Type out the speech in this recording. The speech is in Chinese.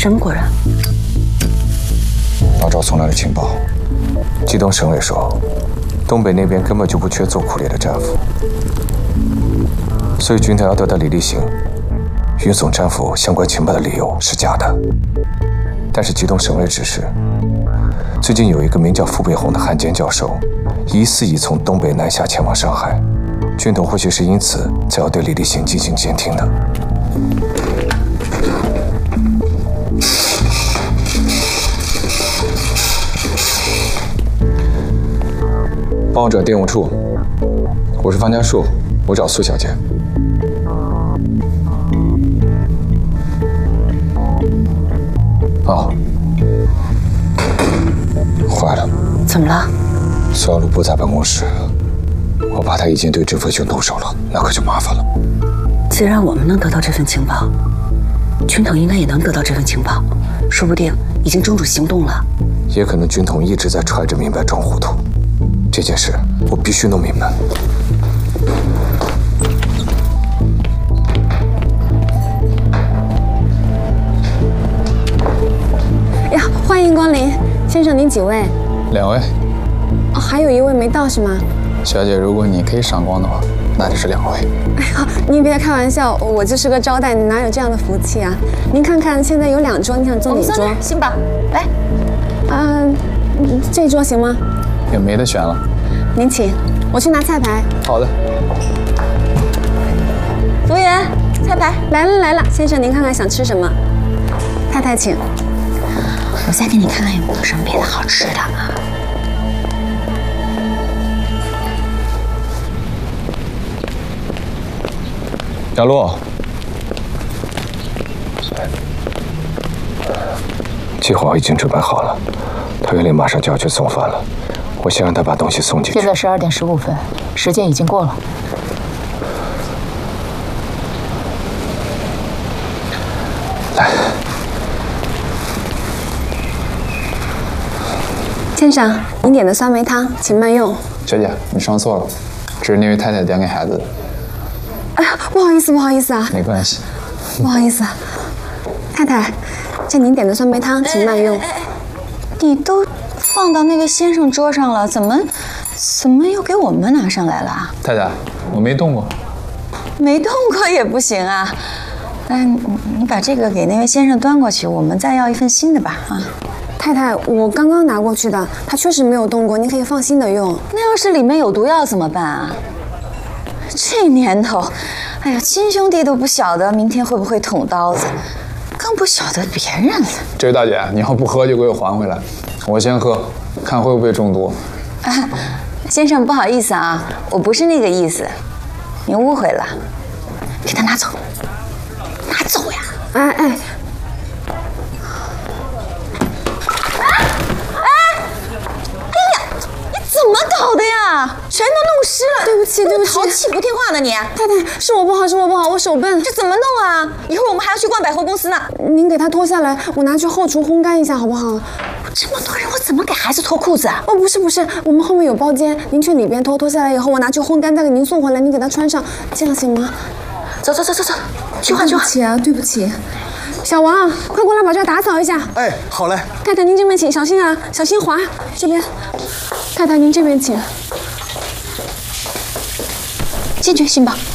什么果然？ 老赵送来的情报，机动省委说，东北那边根本就不缺做苦力的战俘，所以军团要得到李立行运送战俘相关情报的理由是假的。但是机动省委指示，最近有一个名叫傅北红的汉奸教授，疑似已从东北南下前往上海，军统或许是因此才要对李立行进行监听的。帮我找电务处，我是方家树，我找苏小姐。哦，坏了， 怎么了？ 苏小璐不在办公室，我怕他已经对郑飞雄动手了，那可就麻烦了。 既然我们能得到这份情报，军统应该也能得到这份情报，说不定已经怔住行动了。 也可能军统一直在揣着明白装糊涂。这件事我必须弄明白。 呀，欢迎光临，先生您几位 ？2位。 哦，还有1位没到是吗？ 小姐，如果你可以赏光的话，那就是2位。 哎呀，您别开玩笑，我就是个招待，哪有这样的福气啊？您看看，现在有2桌，你想坐哪桌？ 辛宝，来。 这桌行吗？ 也没得选了。 您请，我去拿菜牌。 好的。 服务员，菜牌来了来了，先生您看看想吃什么？太太请。 我再给你看看有没有什么别的好吃的啊。 小璐，计划已经准备好了，陶月玲马上就要去送饭了，我先让他把东西送进去。 现在12点15分，时间已经过了。 来， 先生，您点的酸梅汤，请慢用。 小姐，你上错了，这是那位太太点给孩子的。 哎呀，不好意思，不好意思啊。 没关系。 不好意思，太太，这您点的酸梅汤，请慢用。 你都放到那个先生桌上了，怎么又给我们拿上来了？ 太太，我没动过。 没动过也不行啊。你把这个给那位先生端过去，我们再要一份新的吧。啊， 太太，我刚刚拿过去的，他确实没有动过，您可以放心的用。 那要是里面有毒药怎么办啊？这年头，哎呀，亲兄弟都不晓得明天会不会捅刀子，更不晓得别人了。 这位大姐，你要不喝就给我还回来，我先喝，看会不会中毒。 先生，不好意思啊，我不是那个意思，您误会了。给他拿走，拿走呀！ 哎， 怎么搞的呀？全都弄湿了！ 对不起，对不起， 淘气不听话呢你！ 太太，是我不好，是我不好，我手笨。 这怎么弄啊？一会儿我们还要去逛百货公司呢。 您给它脱下来，我拿去后厨烘干一下，好不好？ 这么多人，我怎么给孩子脱裤子啊？ 哦，不是，我们后面有包间，您去里边脱下来以后，我拿去烘干，再给您送回来，您给它穿上，这样行吗？ 走，去换。 对不起啊，对不起。小王，快过来把这儿打扫一下。 哎，好嘞。 太太，您这边请，小心啊，小心滑。这边，太太您这边请。 进去，辛宝。